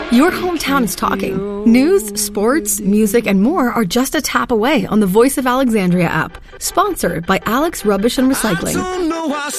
Your hometown is talking. News, sports, music, and more are just a tap away on the Voice of Alexandria app. Sponsored by Alex Rubbish and Recycling.